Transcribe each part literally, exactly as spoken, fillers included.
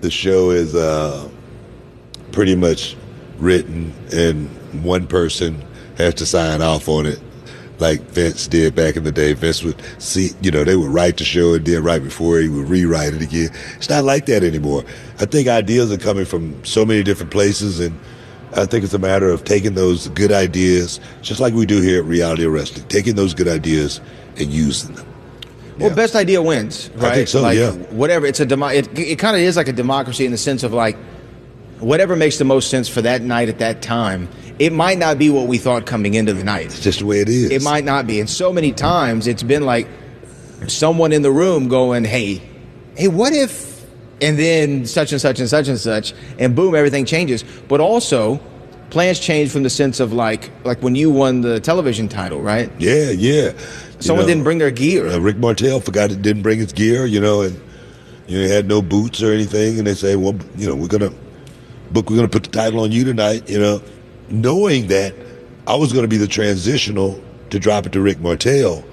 the show is uh, pretty much written, and one person has to sign off on it, like Vince did back in the day. Vince would see, you know, they would write the show, and then right before he would rewrite it again. It's not like that anymore. I think ideas are coming from so many different places, and I think it's a matter of taking those good ideas, just like we do here at Reality of Wrestling, taking those good ideas and using them. Well, Yeah. best idea wins, right? I think so, like, yeah. Whatever. It's a demo- it, it kind of is like a democracy in the sense of like whatever makes the most sense for that night at that time. It might not be what we thought coming into the night. It's just the way it is. It might not be. And so many times it's been like someone in the room going, hey, hey, what if, and then such and such and such and such, and boom, everything changes. But also, plans change from the sense of like, like when you won the television title, right? Yeah, yeah. Someone You know, didn't bring their gear. Uh, Rick Martel forgot it didn't bring his gear, you know, and you know, he had no boots or anything, and they say, well, you know, we're gonna book, we're gonna put the title on you tonight, you know, knowing that I was gonna be the transitional to drop it to Rick Martel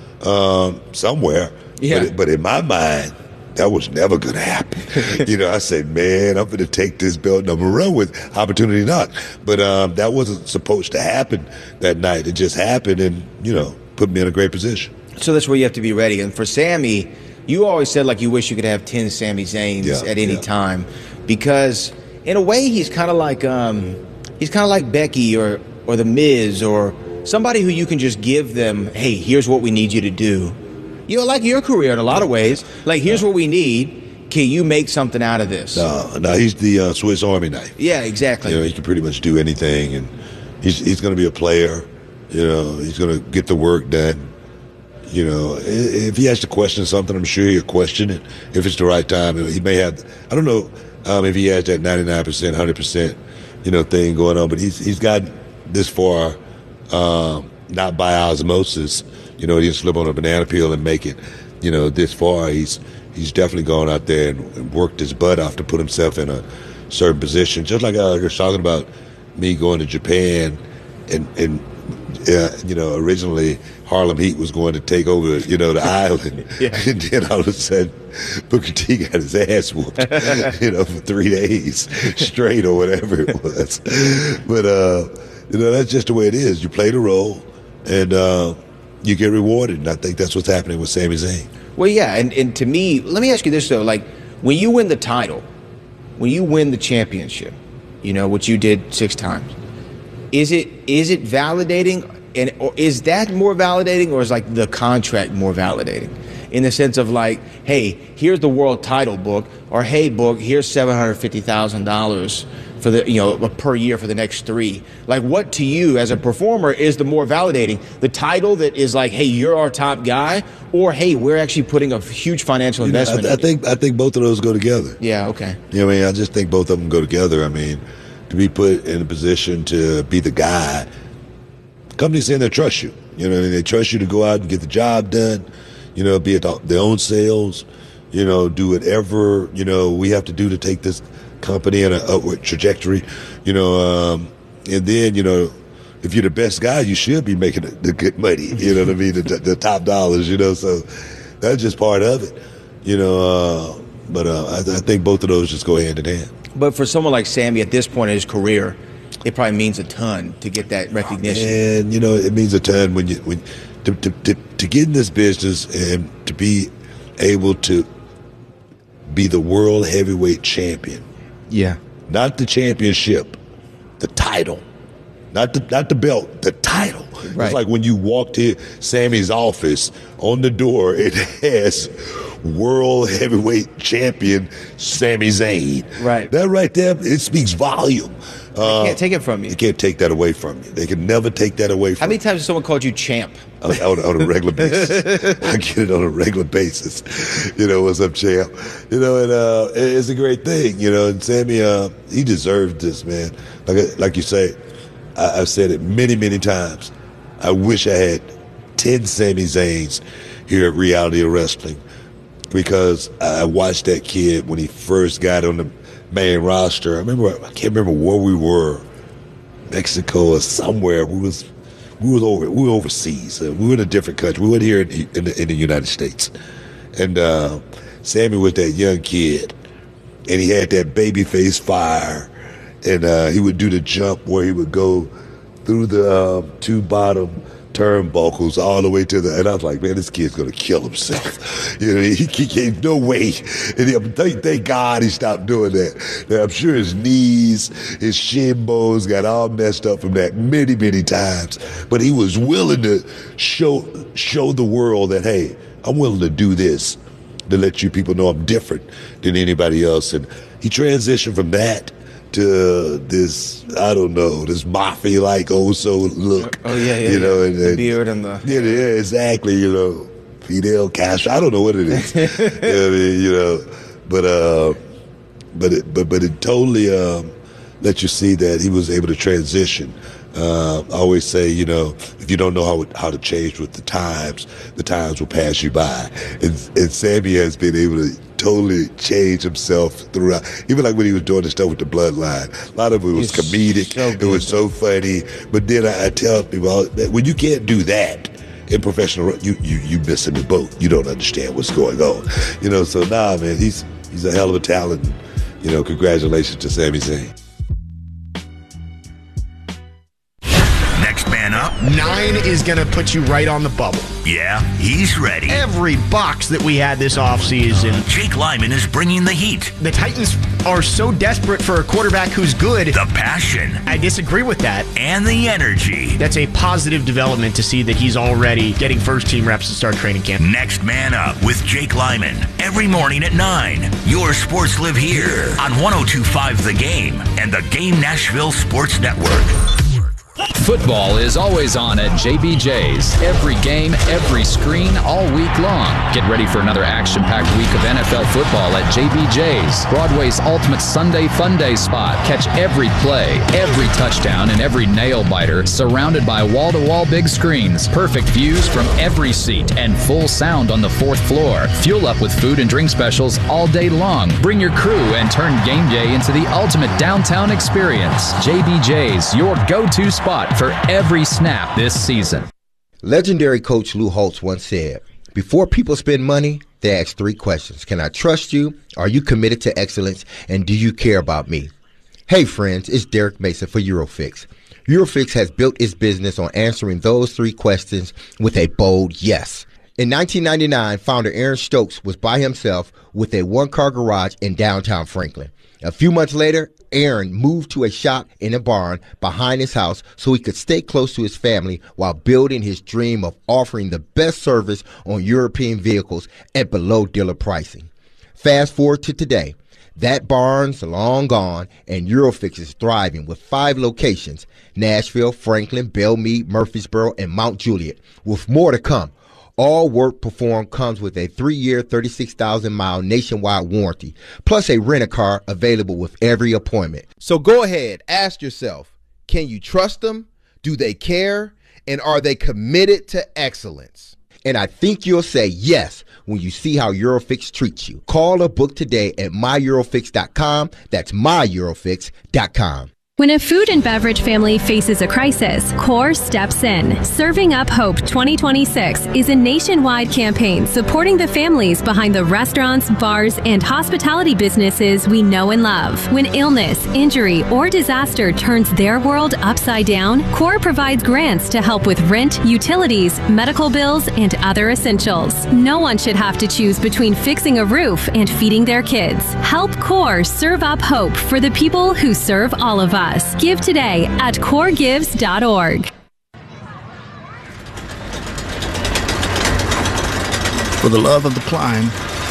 um, somewhere. Yeah. But, but in my mind, that was never going to happen. You know, I said, man, I'm going to take this belt and I'm going to run with Opportunity Knock. But um, that wasn't supposed to happen that night. It just happened and, you know, put me in a great position. So that's where you have to be ready. And for Sami, you always said like you wish you could have ten Sami Zayns Yeah, at any yeah. time, because in a way he's kind of like um, he's kind of like Becky or or the Miz or somebody who you can just give them, hey, here's what we need you to do. You know, like your career in a lot of ways. Like, here's what we need. Can you make something out of this? No, no, he's the uh, Swiss Army knife. Yeah, exactly. You know, he can pretty much do anything, and he's he's going to be a player. You know, he's going to get the work done. You know, i- if he has to question something, I'm sure he'll question it if it's the right time. He may have, I don't know um, if he has that ninety-nine percent, one hundred percent, you know, thing going on, but he's he's got this far, um, not by osmosis. You know, he didn't slip on a banana peel and make it, you know, this far. He's he's definitely gone out there and, and worked his butt off to put himself in a certain position. Just like I was talking about me going to Japan and, and uh, you know, originally Harlem Heat was going to take over, you know, the island. Yeah. And then all of a sudden, Booker T got his ass whooped, you know, for three days straight or whatever it was. But, uh, you know, that's just the way it is. You play the role and uh, you get rewarded. And I think that's what's happening with Sami Zayn. Well, yeah, and, and to me, let me ask you this, though. Like, when you win the title, when you win the championship, you know, which you did six times, is it is it validating? And or is that more validating, or is, like, the contract more validating? In the sense of, like, hey, here's the world title book, or hey, book, here's seven hundred fifty thousand dollars for the, you know, per year for the next three. Like, what to you as a performer is the more validating? The title that is like, hey, you're our top guy, or hey, we're actually putting a huge financial You know, investment. I, I in you? think I think both of those go together. Yeah, okay. You know what I mean? I just think both of them go together. I mean, to be put in a position to be the guy, companies saying they trust you. You know what I mean? They trust you to go out and get the job done, you know, be it their own sales, you know, do whatever, you know, we have to do to take this company in an upward trajectory, you know, um, and then, you know, if you're the best guy, you should be making the, the good money, you know what I mean, the, the top dollars, you know, so that's just part of it, you know, uh, but uh, I, I think both of those just go hand in hand. But for someone like Sami at this point in his career, it probably means a ton to get that recognition. And, you know, it means a ton when you, when, to, to, to, to get in this business and to be able to be the world heavyweight champion. Yeah. Not the championship, the title. Not the not the belt, the title. Right. It's like when you walked in Sammy's office, on the door it has world heavyweight champion Sami Zayn. Right. That right there, it speaks volume. Uh, Can't take it from you. You can't take that away from you. They can never take that away How from many you. times has someone called you champ? On, on, on a regular basis. I get it on a regular basis. You know, what's up, champ? You know, and uh, it's a great thing, you know, and Sammy, uh, he deserved this, man. Like like you say, I, I've said it many, many times. I wish I had ten Sami Zayns here at Reality of Wrestling, because I watched that kid when he first got on the main roster. I remember, I can't remember where we were, Mexico or somewhere. We was we was over we were overseas. Uh, we were in a different country. We weren't here in the, in the, in the United States. And uh, Sammy was that young kid, and he had that babyface fire, and uh, he would do the jump where he would go through the uh, two bottom turnbuckles all the way to the, and I was like, man, this kid's gonna kill himself. You know, he, he can't, no way. And he, thank, thank God he stopped doing that. Now, I'm sure his knees, his shin bones got all messed up from that many, many times. But he was willing to show show the world that, hey, I'm willing to do this to let you people know I'm different than anybody else. And he transitioned from that to this, I don't know, this mafia-like also look. Oh, yeah, yeah. You know, yeah. and, the and, beard and the... Yeah, yeah, exactly, you know. Fidel Castro, I don't know what it is. You know what I mean, you know. But, uh, but, it, but, but it totally um, let you see that he was able to transition. Uh, I always say, you know, if you don't know how how to change with the times, the times will pass you by. And, and Sammy has been able to totally change himself throughout. Even like when he was doing the stuff with the Bloodline, a lot of it was He's comedic. So it was so funny. But then I, I tell people that when you can't do that in professional, you you you missing the boat. You don't understand what's going on. You know. So nah, man, he's he's a hell of a talent. You know, congratulations to Sami Zayn. Man up. Nine is going to put you right on the bubble. Yeah, he's ready. Every box that we had this offseason. Jake Lyman is bringing the heat. The Titans are so desperate for a quarterback who's good. The passion. I disagree with that. And the energy. That's a positive development to see that he's already getting first-team reps to start training camp. Next Man Up with Jake Lyman. Every morning at nine. Your sports live here on one oh two point five The Game and the Game Nashville Sports Network. Football is always on at J B J's. Every game, every screen, all week long. Get ready for another action-packed week of N F L football at J B J's, Broadway's ultimate Sunday fun day spot. Catch every play, every touchdown, and every nail-biter surrounded by wall-to-wall big screens, perfect views from every seat, and full sound on the fourth floor. Fuel up with food and drink specials all day long. Bring your crew and turn game day into the ultimate downtown experience. J B J's, your go-to spot for every snap this season. Legendary coach Lou Holtz once said, before people spend money, they ask three questions. Can I trust you? Are you committed to excellence? And do you care about me? Hey friends, it's Derek Mason for Eurofix. Eurofix has built its business on answering those three questions with a bold yes. In nineteen ninety-nine, founder Aaron Stokes was by himself with a one-car garage in downtown Franklin. A few months later, Aaron moved to a shop in a barn behind his house so he could stay close to his family while building his dream of offering the best service on European vehicles at below dealer pricing. Fast forward to today. That barn's long gone, and Eurofix is thriving with five locations: Nashville, Franklin, Belmead, Murfreesboro, and Mount Juliet, with more to come. All work performed comes with a three-year, thirty-six thousand mile nationwide warranty, plus a rent-a-car available with every appointment. So go ahead, ask yourself, can you trust them? Do they care? And are they committed to excellence? And I think you'll say yes when you see how Eurofix treats you. Call or book today at my eurofix dot com. That's my eurofix dot com. When a food and beverage family faces a crisis, CORE steps in. Serving Up Hope twenty twenty-six is a nationwide campaign supporting the families behind the restaurants, bars, and hospitality businesses we know and love. When illness, injury, or disaster turns their world upside down, CORE provides grants to help with rent, utilities, medical bills, and other essentials. No one should have to choose between fixing a roof and feeding their kids. Help CORE serve up hope for the people who serve all of us. Give today at core gives dot org. For the love of the climb,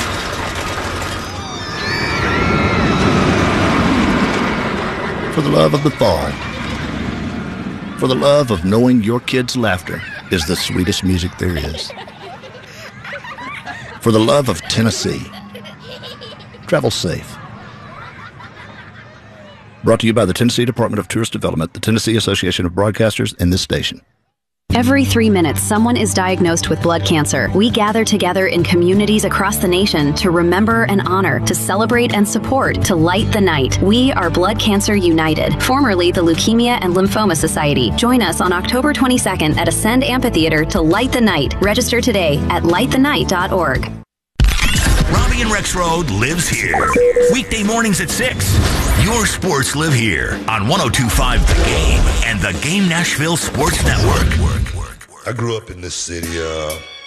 for the love of the fall, for the love of knowing your kids' laughter is the sweetest music there is, for the love of Tennessee, travel safe. Brought to you by the Tennessee Department of Tourist Development, the Tennessee Association of Broadcasters, and this station. Every three minutes, someone is diagnosed with blood cancer. We gather together in communities across the nation to remember and honor, to celebrate and support, to light the night. We are Blood Cancer United, formerly the Leukemia and Lymphoma Society. Join us on October twenty-second at Ascend Amphitheater to light the night. Register today at light the night dot org. Robbie and Rex Road lives here. Weekday mornings at six. Your sports live here on one oh two point five The Game and the Game Nashville Sports Network. I grew up in this city. Uh,